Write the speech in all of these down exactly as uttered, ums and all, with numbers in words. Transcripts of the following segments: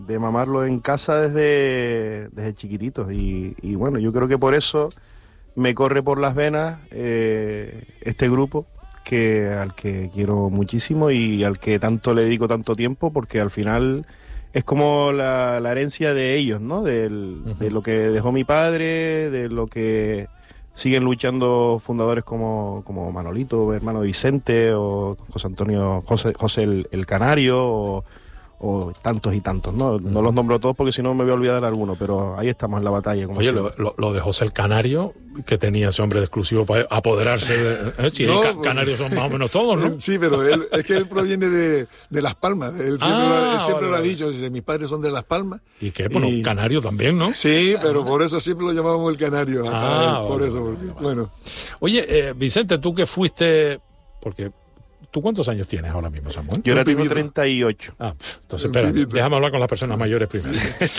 de mamarlo en casa desde, desde chiquititos y, y bueno, yo creo que por eso me corre por las venas eh, este grupo que al que quiero muchísimo y al que tanto le dedico tanto tiempo, porque al final es como la, la herencia de ellos, ¿no? Del, uh-huh. De lo que dejó mi padre, de lo que siguen luchando fundadores como, como Manolito, hermano Vicente, o José Antonio, José, José el, el Canario, o, o tantos y tantos, ¿no? No uh-huh. los nombro todos porque si no me voy a olvidar de alguno, pero ahí estamos en la batalla. Como Oye, lo, lo, lo de José el Canario, que tenía ese hombre de exclusivo para apoderarse de... ¿eh? Si no, ca- canarios son más o menos todos, ¿no? Sí, pero él, es que él proviene de, de Las Palmas. Él siempre, ah, lo, él siempre vale, lo ha dicho, dice, mis padres son de Las Palmas. ¿Y qué? Bueno, y... canario también, ¿no? Sí, pero por eso siempre lo llamábamos el Canario. Ah, él, por vale, eso, vale, porque, vale. Bueno. Oye, eh, Vicente, tú que fuiste... Porque... ¿Tú cuántos años tienes ahora mismo, Samuel? Yo ahora tengo treinta y ocho. Ah, entonces espera, déjame hablar con las personas mayores primero.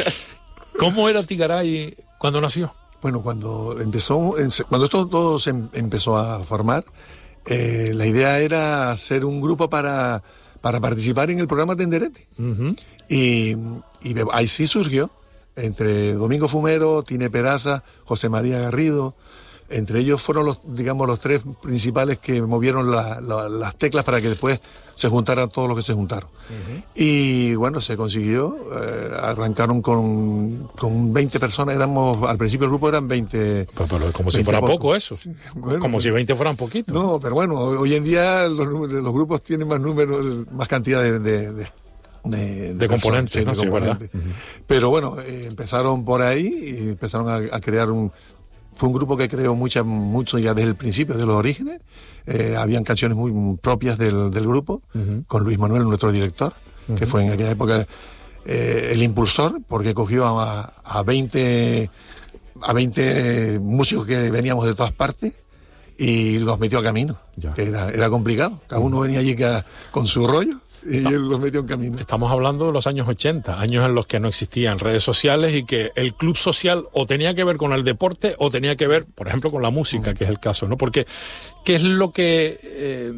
¿Cómo era Tigaray cuando nació? Bueno, cuando empezó, cuando esto todo se empezó a formar, eh, la idea era hacer un grupo para, para participar en el programa Tenderete. Uh-huh. Y, y ahí sí surgió, entre Domingo Fumero, Tine Peraza, José María Garrido. Entre ellos fueron los, digamos, los tres principales que movieron la, la, las teclas para que después se juntaran todos los que se juntaron. Uh-huh. Y bueno, se consiguió. Eh, arrancaron con, con veinte personas. Éramos, al principio el grupo eran veinte. Pero, pero como si fuera poco, poco eso. Sí, bueno, como pues, si veinte fueran poquitos. No, pero bueno, hoy en día los, los grupos tienen más números, más cantidad de, de, de De, de, de componentes, personas, sí, de ¿no? componentes. Sí, uh-huh. Pero bueno, eh, empezaron por ahí y empezaron a, a crear un... Fue un grupo que creó mucha, mucho ya desde el principio, de los orígenes. Eh, habían canciones muy propias del, del grupo, uh-huh. con Luis Manuel, nuestro director, uh-huh. que fue en aquella época eh, el impulsor, porque cogió a, a, veinte, a veinte músicos que veníamos de todas partes y los metió a camino, ya. que era, era complicado. Cada uno venía allí que, con su rollo. Y Está, él los metió en camino. Estamos hablando de los años ochenta, años en los que no existían redes sociales y que el club social o tenía que ver con el deporte o tenía que ver, por ejemplo, con la música, uh-huh. que es el caso, ¿no? Porque, ¿qué es lo que eh,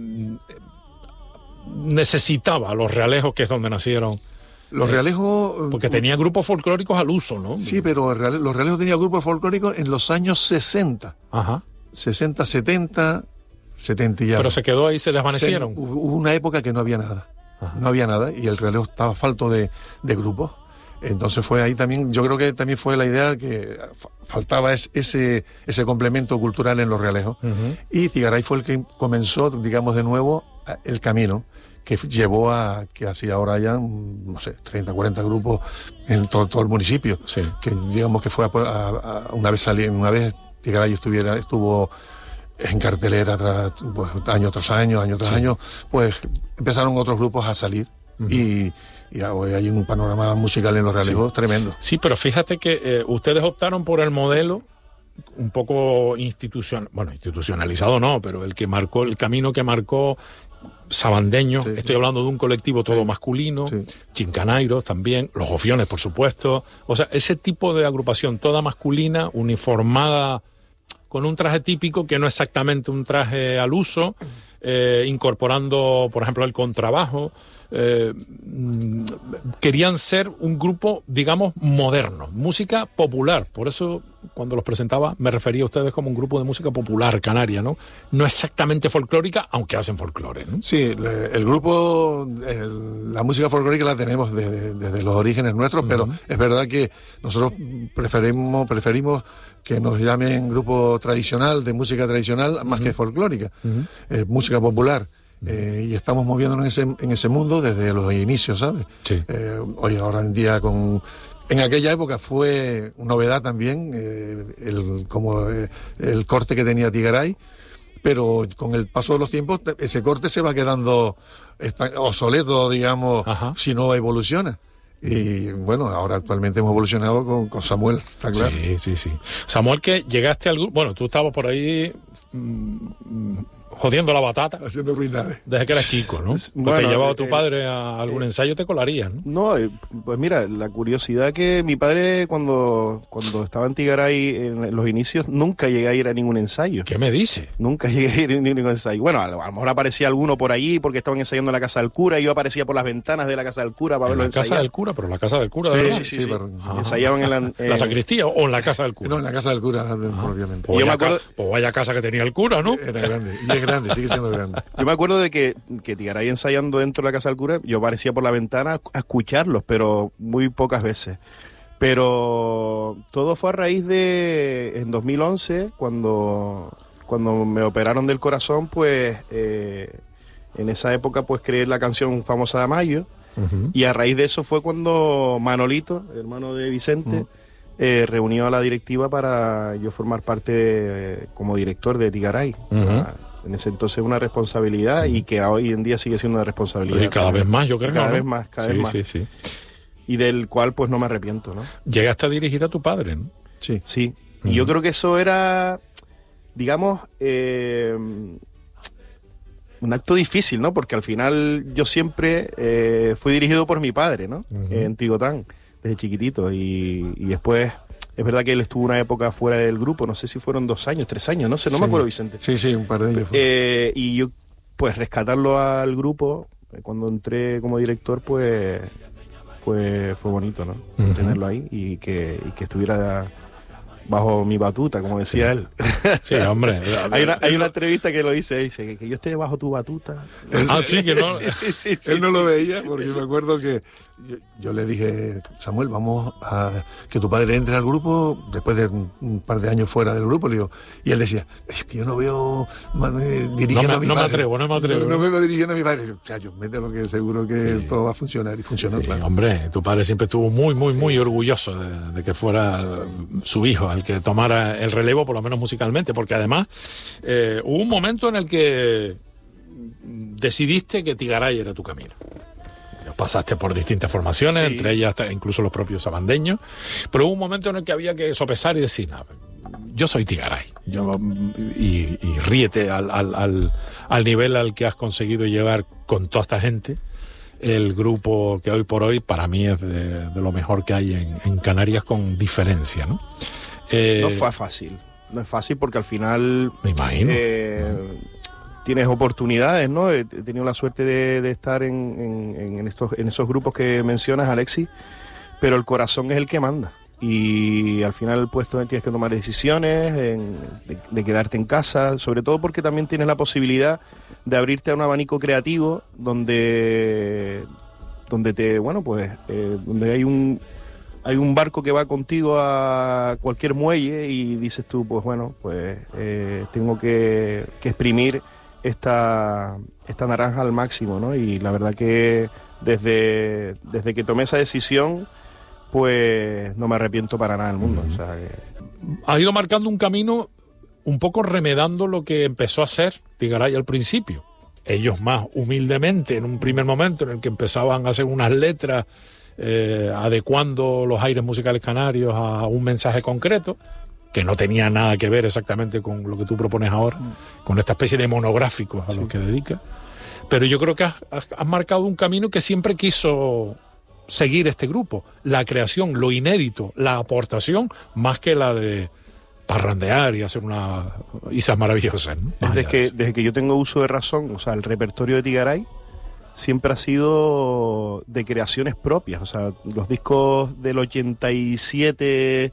necesitaba Los Realejos, que es donde nacieron? Los Realejos... Porque tenía grupos folclóricos al uso, ¿no? Sí, pero Los Realejos tenía grupos folclóricos en los años sesenta. Ajá. sesenta, setenta, setenta y ya. Pero se quedó ahí, se desvanecieron. Se, hubo una época que no había nada. Ajá. No había nada y el Relevo estaba falto de, de grupos. Entonces fue ahí también, yo creo que también fue la idea que faltaba es, ese, ese complemento cultural en Los Realejos. Uh-huh. Y Tigaray fue el que comenzó, digamos, de nuevo el camino que llevó a que así ahora ya, no sé, treinta, cuarenta grupos en todo, todo el municipio. Sí. Que digamos que fue a, a, a una vez saliendo, una vez Tigaray estuviera, estuvo en cartelera tras, pues, año tras año, año tras sí. año, pues empezaron otros grupos a salir. Uh-huh. y, y hoy hay un panorama musical en Los Realejos sí. tremendo. Sí, pero fíjate que eh, ustedes optaron por el modelo un poco institucional, bueno, institucionalizado no, pero el que marcó, el camino que marcó Sabandeño, sí, estoy sí. hablando de un colectivo todo sí. masculino, sí. Chincanairos también, Los Gofiones, por supuesto, o sea, ese tipo de agrupación toda masculina, uniformada, con un traje típico que no es exactamente un traje al uso, eh, incorporando, por ejemplo, el contrabajo. Eh, querían ser un grupo, digamos, moderno, música popular. Por eso, cuando los presentaba, me refería a ustedes como un grupo de música popular canaria, ¿no? No exactamente folclórica, aunque hacen folclore, ¿no? Sí, el grupo, el, la música folclórica la tenemos desde, desde los orígenes nuestros, uh-huh. pero es verdad que nosotros preferimos, preferimos que nos llamen grupo tradicional, de música tradicional, más uh-huh. que folclórica, uh-huh. eh, música popular. Eh, y estamos moviéndonos en ese, en ese mundo desde los inicios, ¿sabes? Sí. Eh, hoy, ahora en día, con en aquella época fue novedad también, eh, el, como eh, el corte que tenía Tigaray, pero con el paso de los tiempos, ese corte se va quedando está, obsoleto, digamos, Ajá. si no evoluciona. Y bueno, ahora actualmente hemos evolucionado con, con Samuel, está claro. Sí, sí, sí. Samuel, que llegaste al grupo, bueno, tú estabas por ahí... Mmm, jodiendo la batata. Haciendo ruindades. Desde que eras chico, ¿no? Pues Bueno, te llevaba eh, tu padre a algún eh, ensayo, te colarías, ¿no? No, eh, pues mira, la curiosidad que mi padre cuando, cuando estaba en Tigaray en los inicios, nunca llegué a ir a ningún ensayo. ¿Qué me dice? Nunca llegué a ir a ningún ensayo. Bueno, a lo, a lo mejor aparecía alguno por allí porque estaban ensayando en la casa del cura y yo aparecía por las ventanas de la casa del cura para En verlo la casa ensayar. del cura, pero la casa del cura, Sí, ¿de verdad? sí, sí, Sí, sí. pero- Ajá. Ensayaban en la... ¿La en- sacristía o en la casa del cura? No, en la casa del cura, propiamente. Pues Yo me vaya acuerdo- ca- pues vaya casa que tenía el cura, ¿no? Era grande, y es grande, sigue siendo grande. Yo me acuerdo de que, que Tigaray ensayando dentro de la casa del cura, yo aparecía por la ventana a escucharlos, pero muy pocas veces. Pero todo fue a raíz de, en dos mil once, cuando, cuando me operaron del corazón, pues eh, en esa época pues creé la canción famosa de Amayo, Ujú. y a raíz de eso fue cuando Manolito, hermano de Vicente, Mm. eh, reunió a la directiva para yo formar parte eh, como director de Tigaray. Ujú. Ah, en ese entonces una responsabilidad y que hoy en día sigue siendo una responsabilidad. Y cada vez más, yo creo. Cada ¿no? vez más, cada sí, vez más. Sí, sí. Y del cual pues no me arrepiento, ¿no? Llegaste a dirigir a tu padre, ¿no? Sí. Sí. Ujú. Y yo creo que eso era, digamos, eh, un acto difícil, ¿no? Porque al final yo siempre eh, fui dirigido por mi padre, ¿no? Ujú. En Tigotán, desde chiquitito. Y, y después, es verdad que él estuvo una época fuera del grupo, no sé si fueron dos años, tres años, no sé, no Sí. me acuerdo, Vicente. Sí, sí, un par de años. fue. Eh, y yo, pues, rescatarlo al grupo, eh, cuando entré como director, pues, pues fue bonito, ¿no? Ujú. Tenerlo ahí y que, y que estuviera bajo mi batuta, como decía él. Sí, hombre. hay, una, hay una entrevista que lo dice, dice que, que yo estoy bajo tu batuta. Ah, sí, que no. Sí, sí, sí, sí, Él no sí. lo veía porque me acuerdo que yo, yo le dije, Samuel, vamos a que tu padre entre al grupo después de un, un par de años fuera del grupo. Le digo, y él decía, es que yo no veo man, eh, dirigiendo No me- a mi no me padre. atrevo, no me atrevo. No, no me veo dirigiendo a mi padre. Le digo, chacho, mételo que seguro que Sí. todo va a funcionar. Y funcionó, Sí, claro. hombre, tu padre siempre estuvo muy, muy, muy orgulloso de, de que fuera eh, su hijo el que tomara el relevo, por lo menos musicalmente, porque además eh, hubo un momento en el que decidiste que Tigaray era tu camino. Pasaste por distintas formaciones, Sí. entre ellas hasta incluso los propios sabandeños, pero hubo un momento en el que había que sopesar y decir, "No, yo soy Tigaray, yo, y, y ríete al, al, al, al nivel al que has conseguido llegar con toda esta gente. El grupo que hoy por hoy para mí es de, de lo mejor que hay en, en Canarias con diferencia, ¿no? Eh, No fue fácil. No es fácil porque al final Me imagino. eh, tienes oportunidades, ¿no? He he tenido la suerte de, de estar en, en- en estos, en esos grupos que mencionas, Alexis, pero el corazón es el que manda. Y al final pues tú tienes que tomar decisiones, en- de, de quedarte en casa, sobre todo porque también tienes la posibilidad de abrirte a un abanico creativo donde, donde te, bueno, pues, eh, donde hay un, hay un barco que va contigo a cualquier muelle y dices tú, pues bueno, pues eh, tengo que, que exprimir esta, esta naranja al máximo, ¿no? Y la verdad que desde, desde que tomé esa decisión, pues no me arrepiento para nada del mundo. O sea, que- Has ido marcando un camino un poco remedando lo que empezó a ser Tigaray al principio. Ellos más humildemente, en un primer momento en el que empezaban a hacer unas letras eh, adecuando los aires musicales canarios a un mensaje concreto, que no tenía nada que ver exactamente con lo que tú propones ahora, con esta especie de monográficos a los que dedicas. Pero yo creo que has, has- has marcado un camino que siempre quiso seguir este grupo. La creación, lo inédito, la aportación, más que la de parrandear y hacer una isas maravillosas, ¿no? Más desde, allá de que, eso. desde que yo tengo uso de razón, o sea, el repertorio de Tigaray siempre ha sido de creaciones propias. O sea, los discos del ochenta y siete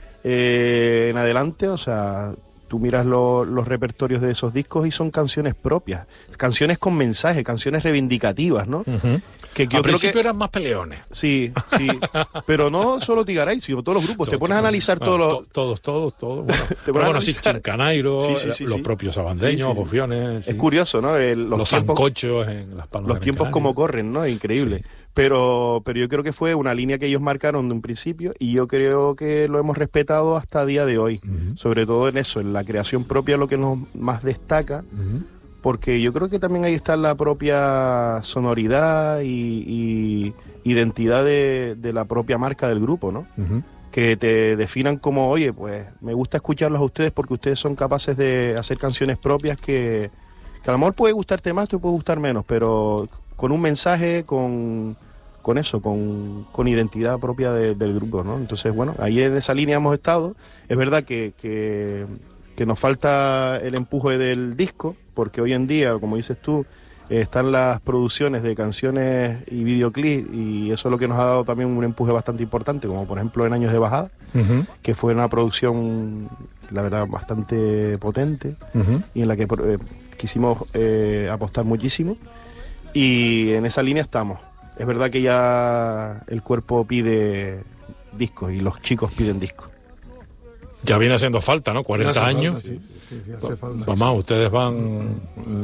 eh, en adelante, o sea, tú miras lo- los repertorios de esos discos y son canciones propias, canciones con mensaje, canciones reivindicativas, ¿no? Ujú. Que yo Al creo principio que eran más peleones. sí, sí, pero no solo Tigaray, sino todos los grupos. Te pones a analizar Bueno, todos los... to- todos, todos, todos. Bueno, pero pones a bueno, sí, analizar. Chincanairo, Sí, sí, sí, los sí. propios sabandeños, Sí, sí, sí. bofiones, sí. Es curioso, ¿no? El- los los tiempos, sancochos en las palmas. los de Gran tiempos Canaria. como corren, ¿no? Increíble. Sí. Pero, pero yo creo que fue una línea que ellos marcaron de un principio y yo creo que lo hemos respetado hasta día de hoy. Ujú. Sobre todo en eso, en la creación propia, lo que nos más destaca, Ujú. porque yo creo que también ahí está la propia sonoridad y, y identidad de, de la propia marca del grupo, ¿no? Ujú. Que te definan como, oye, pues me gusta escucharlos a ustedes porque ustedes son capaces de hacer canciones propias que, que a lo mejor puede gustarte más, te puede gustar menos, pero con un mensaje, con, con eso, con, con identidad propia de, del grupo, ¿no? Entonces, bueno, ahí en esa línea hemos estado. Es verdad que, que, que nos falta el empuje del disco, porque hoy en día, como dices tú, eh, están las producciones de canciones y videoclips, y eso es lo que nos ha dado también un empuje bastante importante, como por ejemplo en Años de Bajada, uh-huh. que fue una producción, la verdad, bastante potente, uh-huh. y en la que eh, quisimos eh, apostar muchísimo, y en esa línea estamos. Es verdad que ya el cuerpo pide discos y los chicos piden discos. Ya viene haciendo falta, ¿no? cuarenta años. Falta, sí. Sí, sí, hace falta. Mamá, ustedes van...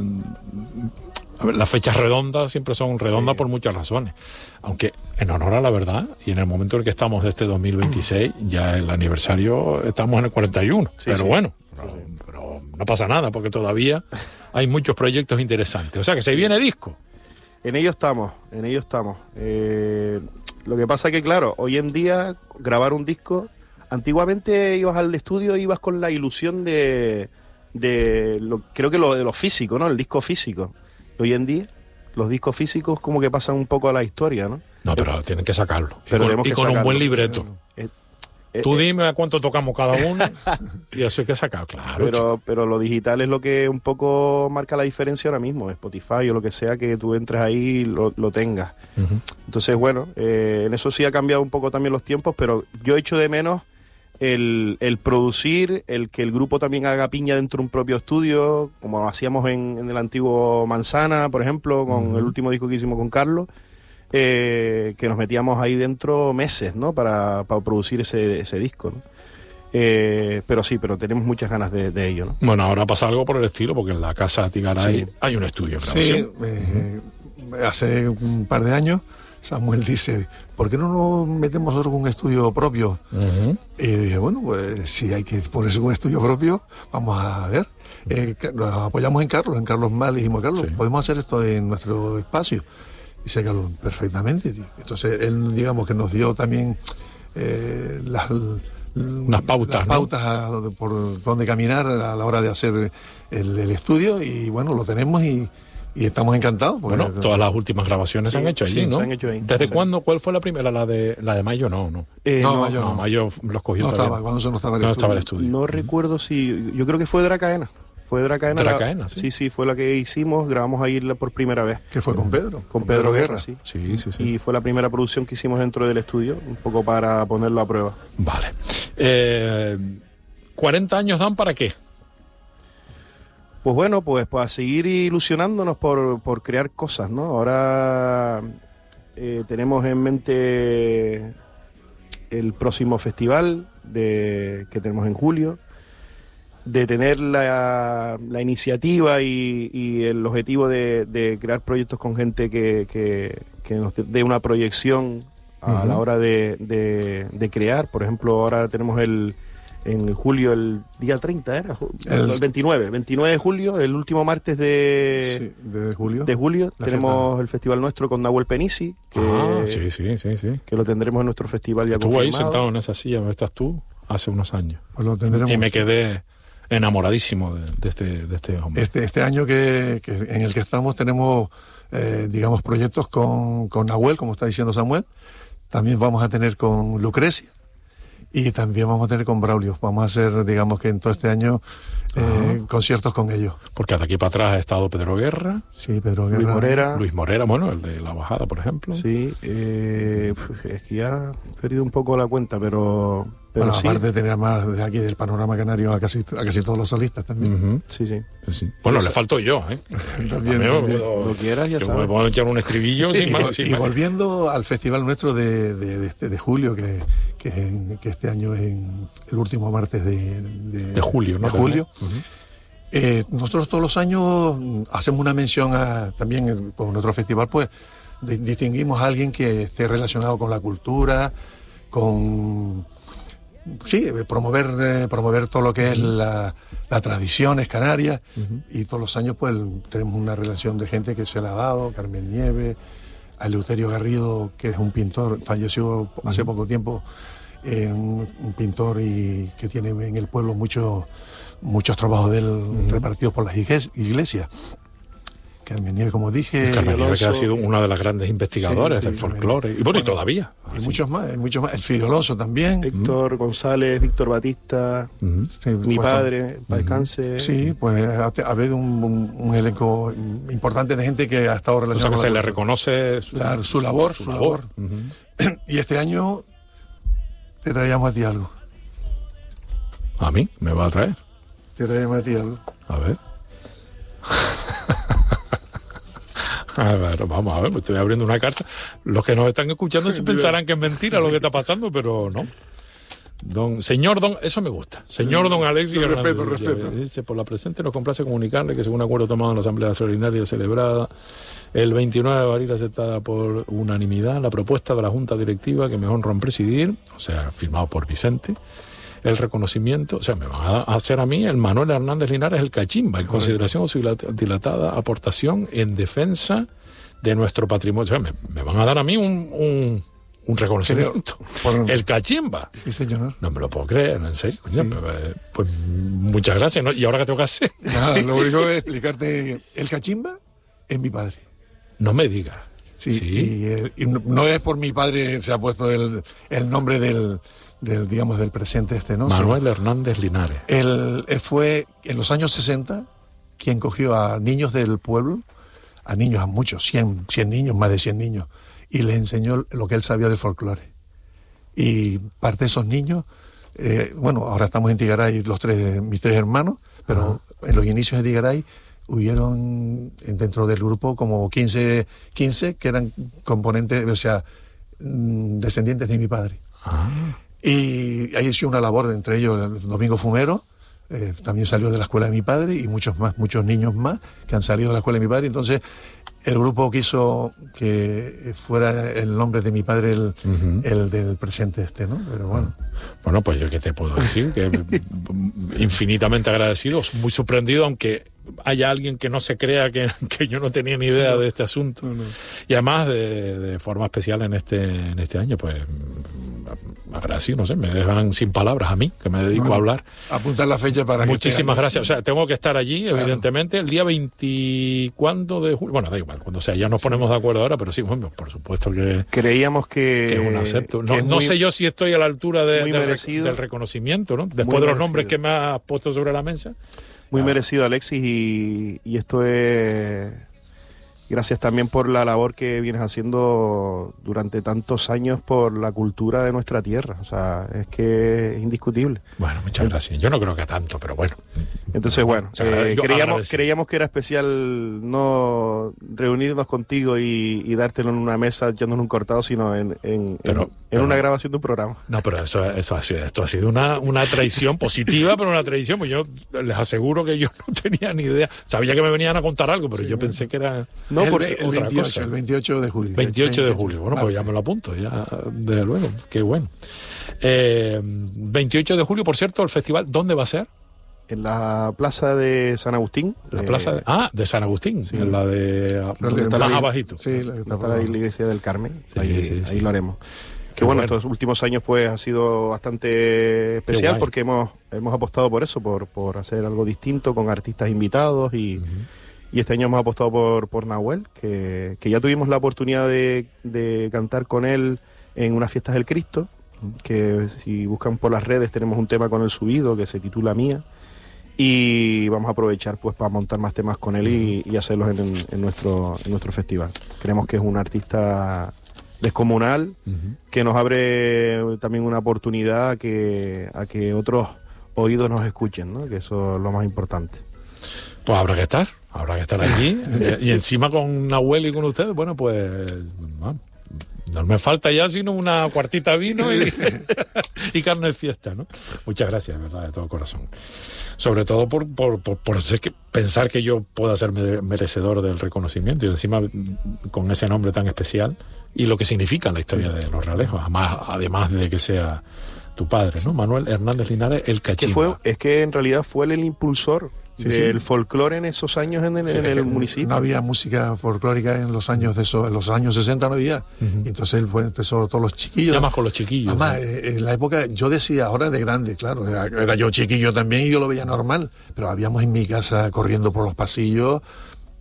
A ver, las fechas redondas siempre son redondas sí. por muchas razones. Aunque en honor a la verdad, y en el momento en el que estamos de este dos mil veintiséis, ya el aniversario, estamos en el cuarenta y uno. Sí, pero sí. bueno, pero, pero no pasa nada, porque todavía hay muchos proyectos interesantes. O sea que se viene disco. En ello estamos, en ello estamos. Eh, lo que pasa que, claro, hoy en día grabar un disco... Antiguamente ibas al estudio, ibas con la ilusión de, de lo, creo que lo de lo físico, ¿no? El disco físico. Hoy en día, los discos físicos como que pasan un poco a la historia, ¿no? No, pero eh, tienen que sacarlo. Pero y con, y con sacarlo. Un buen libreto. Eh, eh, Tú dime a cuánto tocamos cada uno y eso hay que sacar, claro. Pero, pero lo digital es lo que un poco marca la diferencia ahora mismo. Spotify o lo que sea que tú entres ahí y lo, lo tengas. Uh-huh. Entonces, bueno, eh, en eso sí ha cambiado un poco también los tiempos, pero yo echo de menos El, el producir, el que el grupo también haga piña dentro de un propio estudio, como hacíamos en, en el antiguo Manzana, por ejemplo, con uh-huh. el último disco que hicimos con Carlos, eh, que nos metíamos ahí dentro meses, ¿no? Para, para producir ese, ese disco, ¿no? Eh, pero sí, pero tenemos muchas ganas de, de ello, ¿no? Bueno, ahora pasa algo por el estilo, porque en la casa de Tigaray sí. hay un estudio de grabación. Sí, eh, uh-huh. hace un par de años Samuel dice, ¿por qué no nos metemos nosotros con un estudio propio? Uh-huh. Y dije, bueno, pues si hay que ponerse con un estudio propio, vamos a ver. Eh, nos apoyamos en Carlos, en Carlos Mal, dijimos, Carlos, sí. podemos hacer esto en nuestro espacio. Dice Carlos, perfectamente, tío. Entonces él, digamos, que nos dio también eh, las, unas pautas, las pautas ¿no? a, por donde caminar a la hora de hacer el, el estudio, y bueno, lo tenemos y... Y estamos encantados. Bueno, todas las últimas grabaciones sí, se han hecho allí, sí, ¿no? Se han hecho ahí. ¿Desde sí. cuándo? ¿Cuál fue la primera? ¿La de la de Mayo? No, no. Eh, no, no, Mayo no. no. Mayo los cogió no todavía. estaba, cuando eso no estaba el no estudio. Estaba el estudio. No uh-huh. recuerdo si... Yo creo que fue Dracaena. Fue Dracaena. Dracaena, la, sí. Sí, sí, fue la que hicimos. Grabamos ahí por primera vez. ¿Qué fue con Pedro? Con, con Pedro, Pedro Guerra, Guerra, sí. Sí, sí, sí. Y fue la primera producción que hicimos dentro del estudio, un poco para ponerlo a prueba. Vale. Eh, ¿cuarenta años dan para qué? Pues bueno, pues para seguir ilusionándonos por, por crear cosas, ¿no? Ahora eh, tenemos en mente el próximo festival de, que tenemos en julio, de tener la, la iniciativa y, y el objetivo de, de crear proyectos con gente que, que, que nos dé una proyección a uh-huh. la hora de, de, de crear. Por ejemplo, ahora tenemos el... en julio, el día treinta era, el, el veintinueve, veintinueve de julio, el último martes de, sí, de julio, de julio tenemos fiesta. El festival nuestro con Nahuel Penisi, que, ah, sí, sí, sí, sí. que lo tendremos en nuestro festival ya Estuvo confirmado. Ahí sentado en esa silla donde estás tú hace unos años. Pues lo tendremos. Y me quedé enamoradísimo de, de, este, de este hombre. Este, este año que, que en el que estamos tenemos, eh, digamos, proyectos con, con Nahuel, como está diciendo Samuel. También vamos a tener con Lucrecia. Y también vamos a tener con Braulio. Vamos a hacer, digamos que en todo este año, eh, uh-huh. conciertos con ellos. Porque de aquí para atrás ha estado Pedro Guerra. Sí, Pedro Guerra. Luis Morera. Luis Morera, bueno, el de La Bajada, por ejemplo. Sí, eh, es que ya he perdido un poco la cuenta, pero... pero bueno, sí. aparte de tener más de aquí del panorama canario a casi, a casi todos los solistas también. Uh-huh. Sí, sí. sí. Bueno, le falto yo, ¿eh? También, también. Puedo, lo quieras, ya yo sabes. me puedo echar un estribillo sin y, más. Y, y volviendo al festival nuestro de, de, de, de, de julio, que, que, en, que este año es en el último martes de, de, de julio, ¿no? De julio. Uh-huh. eh, nosotros todos los años hacemos una mención a, también con nuestro festival, pues de, distinguimos a alguien que esté relacionado con la cultura, con... Sí, promover eh, promover todo lo que uh-huh. es la, la tradiciones canarias uh-huh. y todos los años pues tenemos una relación de gente que se le ha dado, Carmen Nieves, a Eleuterio Garrido, que es un pintor, falleció hace uh-huh. poco tiempo, eh, un, un pintor y que tiene en el pueblo muchos muchos trabajos de él uh-huh. repartidos por las iglesias. Carmen Nieves, como dije. Carmen Nieves, que ha sido una de las grandes investigadoras sí, del sí, folclore. Y bueno, bueno, y todavía. Y así. muchos más, muchos más. El Fido Alonso también. Héctor mm. González, Víctor Batista, mm. sí, mi padre, para descanse. Sí, pues ha, ha habido un, un, un elenco importante de gente que ha estado relacionada. O sea, que se le reconoce su, claro, su labor. Su, su labor. labor. Uh-huh. Y este año te traíamos a ti algo. ¿A mí? ¿Me va a traer? Te traíamos a ti algo. A ver. A ver, vamos a ver, estoy abriendo una carta. Los que nos están escuchando se pensarán que es mentira lo que está pasando, pero no. Don, señor Don, eso me gusta. Señor Don Alexis Hernández. Respeto, respeto. Dice, por la presente nos complace comunicarle que según acuerdo tomado en la Asamblea Extraordinaria celebrada el veintinueve de abril, aceptada por unanimidad la propuesta de la Junta Directiva que me honra en presidir, o sea, firmado por Vicente, el reconocimiento, o sea, me van a hacer a mí el Manuel Hernández Linares el Cachimba, en consideración de su dilatada aportación en defensa de nuestro patrimonio. O sea, me, me van a dar a mí un, un, un reconocimiento. Por... El Cachimba. Sí, señor. No me lo puedo creer, no sé. Sí. Pues, pues muchas gracias, ¿no? ¿Y ahora qué tengo que hacer? Nada, lo único es explicarte, el Cachimba es mi padre. No me digas. Sí, sí. Y, el, y no es por mi padre se ha puesto el, el nombre del... del digamos del presente este, ¿no? Manuel sí. Hernández Linares. Él, él fue en los años sesenta quien cogió a niños del pueblo, a niños, a muchos, cien, cien niños, más de cien niños, y les enseñó lo que él sabía del folclore. Y parte de esos niños, eh, bueno, ahora estamos en Tigaray, los tres, mis tres hermanos, pero uh-huh. en los inicios de Tigaray hubieron dentro del grupo como quince, quince que eran componentes, o sea, descendientes de mi padre. Uh-huh. Y ahí hizo una labor, entre ellos el Domingo Fumero, eh, también salió de la escuela de mi padre, y muchos más, muchos niños más que han salido de la escuela de mi padre. Entonces el grupo quiso que fuera el nombre de mi padre el, uh-huh. el del presente este, ¿no? Pero bueno. Bueno, pues yo qué te puedo decir, que infinitamente agradecido, muy sorprendido, aunque haya alguien que no se crea que, que yo no tenía ni idea de este asunto. No, no. Y además de, de forma especial en este, en este año, pues agradecido, no sé, me dejan sin palabras a mí, que me dedico bueno, a hablar. Apuntar la fecha para Muchísimas que gracias. O sea, tengo que estar allí, claro. evidentemente, el día veinte, ¿cuándo de julio? Bueno, da igual, cuando sea, ya nos ponemos de acuerdo ahora, pero sí, bueno, por supuesto que... Creíamos que... Que es un acepto. No, no muy, sé yo si estoy a la altura de, de, del reconocimiento, ¿no? Después muy de los merecido. Nombres que me has puesto sobre la mesa. Muy ah. merecido, Alexis, y, y esto es... Gracias también por la labor que vienes haciendo durante tantos años por la cultura de nuestra tierra. O sea, es que es indiscutible. Bueno, muchas gracias. Yo no creo que tanto, pero bueno. Entonces, bueno, o sea, eh, creíamos, creíamos que era especial no reunirnos contigo y, y dártelo en una mesa echándonos un cortado, sino en, en, pero, en, en pero, una grabación de un programa. No, pero eso, eso ha sido, esto ha sido una, una traición positiva, pero una traición, pues yo les aseguro que yo no tenía ni idea. Sabía que me venían a contar algo, pero sí, yo pensé que era... No, el, porque el, veintiocho, el veintiocho de julio. veintiocho de julio, bueno, vale. Pues ya me lo apunto, ya, desde luego, qué bueno. Eh, veintiocho de julio, por cierto, el festival, ¿dónde va a ser? En la plaza de San Agustín. La eh, plaza de, ah, de San Agustín, sí. En la de más la, abajito. Sí, la, está la iglesia del Carmen, sí, ahí, sí, sí. ahí lo haremos. Que bueno, bueno, estos últimos años pues ha sido bastante especial porque hemos, hemos apostado por eso, por, por hacer algo distinto con artistas invitados y... Uh-huh. Y este año hemos apostado por, por Nahuel, que, que ya tuvimos la oportunidad de, de cantar con él en unas fiestas del Cristo, que si buscan por las redes tenemos un tema con él subido que se titula Mía, y vamos a aprovechar pues para montar más temas con él y, y hacerlos en, en, en, nuestro, en nuestro festival. Creemos que es un artista descomunal, uh-huh. que nos abre también una oportunidad a que, a que otros oídos nos escuchen, ¿no? Que eso es lo más importante. Pues habrá que estar, habrá que estar allí. y, y encima con Nahuel y con ustedes, bueno, pues no, no me falta ya sino una cuartita vino y, y carne de fiesta, ¿no? Muchas gracias, de verdad, de todo corazón. Sobre todo por, por, por, por hacer que, pensar que yo pueda ser merecedor del reconocimiento y encima con ese nombre tan especial y lo que significa la historia de los Realejos, además, además de que sea tu padre, ¿no? Manuel Hernández Linares, el Cachimba. Que fue, es que en realidad fue el impulsor sí, del sí. folclore en esos años en, en, sí, en el municipio. No había música folclórica en los años de eso, en los años sesenta no había. Uh-huh. Y entonces él fue, empezó todos los chiquillos. Además con los chiquillos. Además, ¿sí? En la época, yo decía, ahora de grande, claro, era, era yo chiquillo también y yo lo veía normal, pero habíamos en mi casa corriendo por los pasillos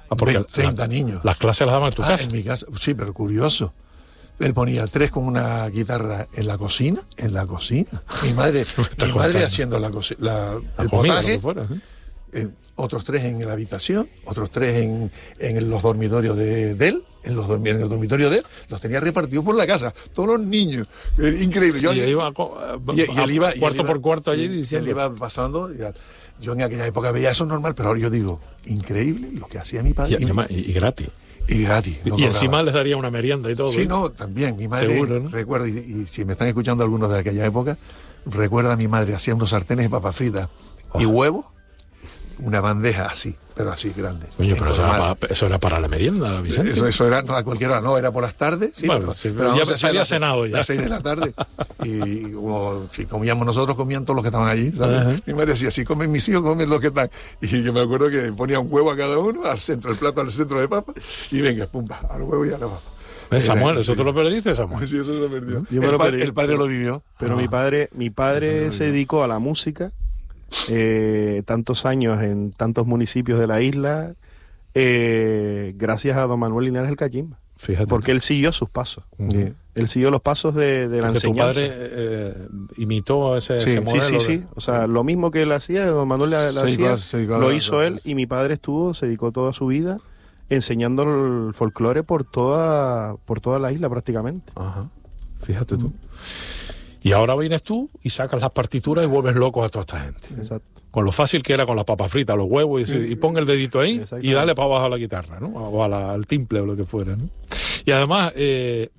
Ah, porque treinta la, niños. Las clases las daban en tu ah, casa. En mi casa, sí, pero curioso. Él ponía tres con una guitarra en la cocina, en la cocina. Mi madre, mi madre haciendo la, coci- la, la el comida, potaje, lo que fuera, ¿eh? eh, otros tres en la habitación, otros tres en, en los dormitorios de, de él, en, los dormi- en el dormitorio de él, los tenía repartidos por la casa, todos los niños. Eh, increíble. Yo, y, él iba, y, y él iba, y cuarto él iba, por cuarto sí, allí diciendo. Él iba pasando. Y, yo en aquella época veía eso normal, pero ahora yo digo, increíble lo que hacía mi padre. Y, y, y, y gratis. Y gratis. No y cobraba. Encima les daría una merienda y todo. Sí, ¿eh? no, también. Mi madre, seguro, ¿no? recuerda, y, y si me están escuchando algunos de aquella época, recuerda a mi madre hacía unos sartenes de papas fritas oh. y huevos, una bandeja así, pero así grande. Oye, pero eso era, para, eso era para la merienda, Vicente. Eso, eso era, no, a cualquier hora, no, era por las tardes. Sí, bueno, pero, sí, pero ya no se había cenado ya. A las seis de la tarde. Y como si comíamos nosotros, comían todos los que estaban allí, ¿sabes? Uh-huh. Mi madre decía, si comen mis hijos, comen los que están. Y yo me acuerdo que ponía un huevo a cada uno, al centro, el plato al centro de papa, y venga, pumba, al huevo y a la papa. ¿Eh, Samuel, eso te lo perdiste, Samuel? Sí, eso se lo perdió. Yo me el, lo pa- perdí, el padre lo vivió. Pero ah. mi padre, mi padre se dedicó a la música, eh, tantos años en tantos municipios de la isla, eh, gracias a don Manuel Linares el Cachimba. Fíjate. Porque él siguió sus pasos. Sí. Él siguió los pasos de, de la porque enseñanza. Tu padre eh, imitó ese, sí, ese modelo. Sí, sí, sí. O sea, lo mismo que él hacía, don Manuel la, la hacía, lo hizo él, y mi padre estuvo, se dedicó toda su vida enseñando el folclore por toda, por toda la isla prácticamente. Ajá. Fíjate tú. Y ahora vienes tú y sacas las partituras y vuelves locos a toda esta gente. Exacto. Con lo fácil que era con las papas fritas, los huevos, y, sí. y pon el dedito ahí y dale para abajo a la guitarra, ¿no? O a la, al timple o lo que fuera, ¿no? Y además, eh,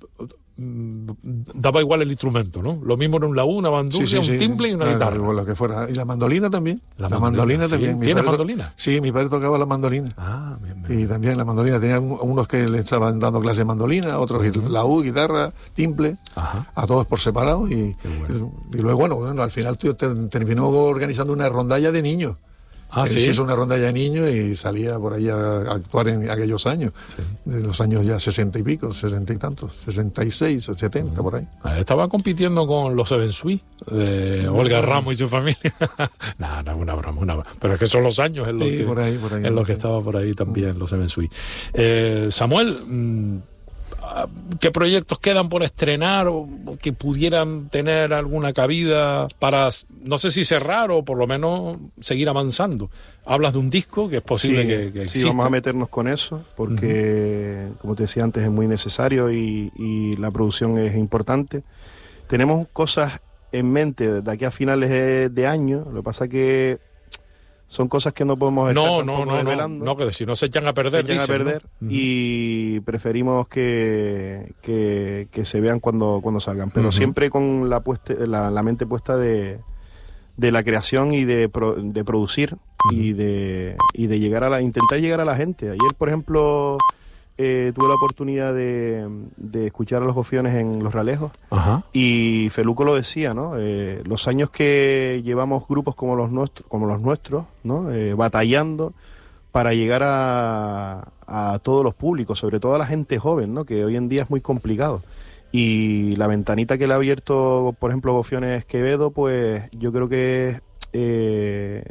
daba igual el instrumento, ¿no? Lo mismo era un laúd, una bandurria, sí, sí, un timple sí. y una claro, guitarra. Igual lo que fuera. Y la mandolina también. La, la mandolina, mandolina sí. también. ¿Tienes mandolina? To- sí, mi padre tocaba la mandolina. Ah, bien, bien. Y también la mandolina. Tenía unos que le estaban dando clases de mandolina, otros uh-huh. laúd, guitarra, timple, Ajá. a todos por separado. Y, bueno. y, y luego, bueno, bueno, al final tío, ter, terminó organizando una rondalla de niños. Ah, Él sí. se hizo una rondalla de niños y salía por ahí a, a actuar en aquellos años, sí. de los años ya sesenta y pico, sesenta y tantos, sesenta y seis, setenta, uh-huh. por ahí. Estaba compitiendo con los Seven Sweet, de uh-huh. Olga Ramos y su familia. no, no, una broma, una broma. Pero es que son los años en los sí, que, por ahí, por ahí, en los que sí. estaba por ahí también uh-huh. los Seven Sweet. Eh, Samuel, mmm, ¿qué proyectos quedan por estrenar o que pudieran tener alguna cabida para, no sé si cerrar o por lo menos seguir avanzando? Hablas de un disco que es posible sí, que, que exista. Sí, vamos a meternos con eso porque, uh-huh. como te decía antes, es muy necesario y, y la producción es importante. Tenemos cosas en mente de aquí a finales de, de año, lo que pasa que son cosas que no podemos estar no, no, no, revelando. No, no, que si no se echan a perder, se echan dicen, a perder ¿no? Y preferimos que, que, que se vean cuando, cuando salgan, pero uh-huh. siempre con la, puesta, la, la mente puesta de, de la creación y de, pro, de producir uh-huh. y de y de llegar a la intentar llegar a la gente. Ayer, por ejemplo, eh, tuve la oportunidad de, de escuchar a los Gofiones en Los Ralejos uh-huh. y Feluco lo decía, ¿no? Eh, los años que llevamos grupos como los nuestros, como los nuestros, ¿no? Eh, batallando para llegar a, a todos los públicos, sobre todo a la gente joven, ¿no? Que hoy en día es muy complicado. Y la ventanita que le ha abierto, por ejemplo, Gofiones Quevedo, pues yo creo que eh,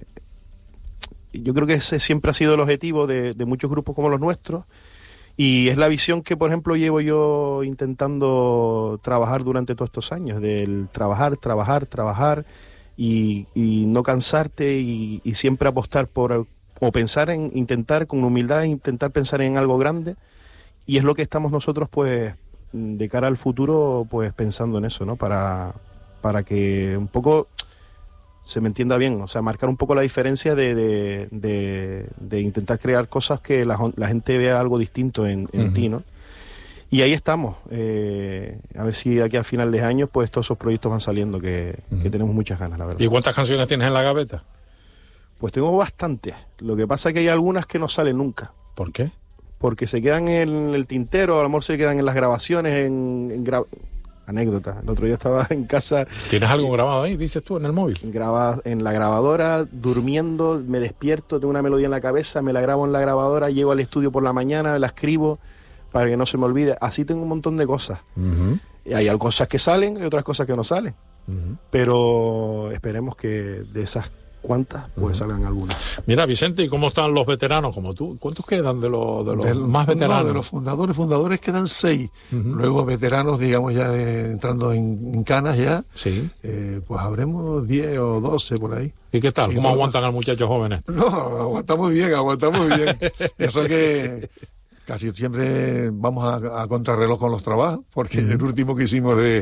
yo creo que ese siempre ha sido el objetivo de, de muchos grupos como los nuestros. Y es la visión que, por ejemplo, llevo yo intentando trabajar durante todos estos años, del trabajar, trabajar, trabajar y, y no cansarte y, y siempre apostar por, o pensar en, intentar con humildad, intentar pensar en algo grande. Y es lo que estamos nosotros, pues, de cara al futuro, pues pensando en eso, ¿no? Para, para que un poco se me entienda bien, o sea, marcar un poco la diferencia de, de, de, de intentar crear cosas que la, la gente vea algo distinto en, en uh-huh. ti, ¿no? Y ahí estamos, eh, a ver si de aquí a final de año pues todos esos proyectos van saliendo, que, uh-huh. que tenemos muchas ganas, la verdad. ¿Y cuántas canciones tienes en la gaveta? Pues tengo bastantes, lo que pasa es que hay algunas que no salen nunca. ¿Por qué? Porque se quedan en el tintero, a lo mejor se quedan en las grabaciones, en... en gra... Anécdota, el otro día estaba en casa. ¿Tienes algo grabado ahí, dices tú, en el móvil? Graba en la grabadora, durmiendo, me despierto, tengo una melodía en la cabeza, me la grabo en la grabadora, llego al estudio por la mañana, la escribo para que no se me olvide. Así tengo un montón de cosas. Uh-huh. Y hay cosas que salen y otras cosas que no salen. Uh-huh. Pero esperemos que de esas cuantas, pues uh-huh. salgan algunas. Mira, Vicente, ¿y cómo están los veteranos como tú? ¿Cuántos quedan de los, de los de más veteranos? No, de los fundadores, fundadores quedan seis. Uh-huh. Luego veteranos, digamos, ya de, entrando en, en canas ya, sí. eh, pues habremos diez o doce por ahí. ¿Y qué tal? ¿Y ¿Cómo aguantan al muchacho jóvenes? No, aguantamos bien, aguantamos bien. Eso que casi siempre vamos a, a contrarreloj con los trabajos, porque uh-huh. el último que hicimos de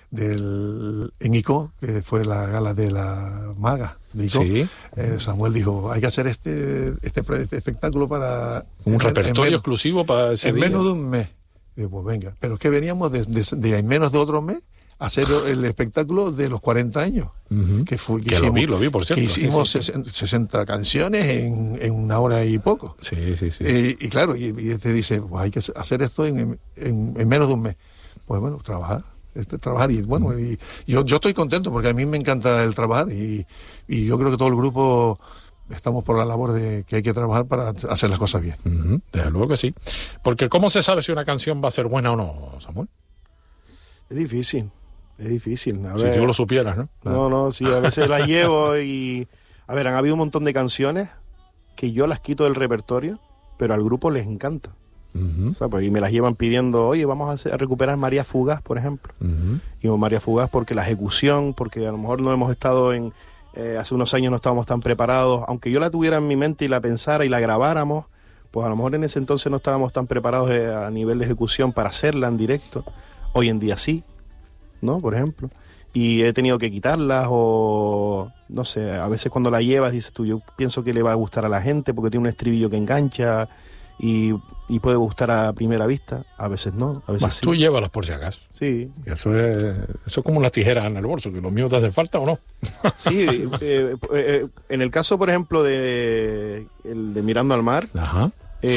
del en I C O, que fue la gala de la maga de I C O, sí. eh, Samuel dijo, hay que hacer este este, este espectáculo para... Un en, repertorio en exclusivo para ese En día. menos de un mes. Y pues venga, pero es que veníamos de, de, de en menos de otro mes a hacer el espectáculo de los cuarenta años. Uh-huh. Que, fue, que, que hicimos, lo vi, lo vi, por cierto. Que hicimos sí, sí, sí. sesenta canciones en, en una hora y poco. Sí, sí, sí. Eh, y claro, y, y te dice, pues hay que hacer esto en, en, en menos de un mes. Pues bueno, trabajar. Este, trabajar y bueno, y yo, yo estoy contento porque a mí me encanta el trabajar y, y yo creo que todo el grupo estamos por la labor de que hay que trabajar para hacer las cosas bien. Uh-huh. Desde luego que sí. Porque ¿cómo se sabe si una canción va a ser buena o no, Samuel? Es difícil, es difícil. A si ver, tú lo supieras, ¿no? No, no, sí, a veces las llevo y... A ver, han habido un montón de canciones que yo las quito del repertorio, pero al grupo les encanta. Uh-huh. O sea, pues, y me las llevan pidiendo, oye, vamos a, hacer, a recuperar María Fugaz, por ejemplo. Uh-huh. Y María Fugaz porque la ejecución, porque a lo mejor no hemos estado en... Eh, hace unos años no estábamos tan preparados, aunque yo la tuviera en mi mente y la pensara y la grabáramos, pues a lo mejor en ese entonces no estábamos tan preparados eh, a nivel de ejecución para hacerla en directo. Hoy en día sí, ¿no? Por ejemplo. Y he tenido que quitarlas o, no sé, a veces cuando la llevas dices tú, yo pienso que le va a gustar a la gente porque tiene un estribillo que engancha y, y puede gustar a primera vista, a veces no, a veces bueno, sí. Tú llévalas por si acaso. Sí. Eso es, eso es como una tijera en el bolso, que los míos te hacen falta o no. Sí, eh, eh, en el caso, por ejemplo, de, el de Mirando al Mar, ajá.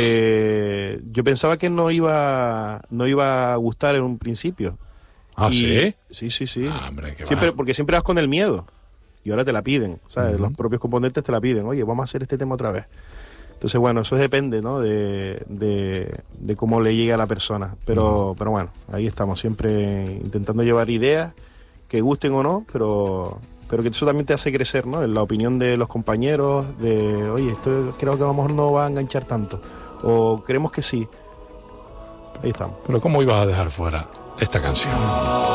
Eh, yo pensaba que no iba, no iba a gustar en un principio. ¿Ah, y, sí? Sí, sí, sí. Ah, hombre, qué siempre, va. porque siempre vas con el miedo. Y ahora te la piden, ¿sabes? Uh-huh. Los propios componentes te la piden. Oye, vamos a hacer este tema otra vez. Entonces, bueno, eso depende, ¿no? De, de, de cómo le llegue a la persona. Pero, uh-huh. pero bueno, ahí estamos, siempre intentando llevar ideas que gusten o no, pero, pero que eso también te hace crecer, ¿no? En la opinión de los compañeros, de, oye, esto creo que a lo mejor no va a enganchar tanto. O creemos que sí. Ahí estamos. Pero ¿cómo ibas a dejar fuera esta canción?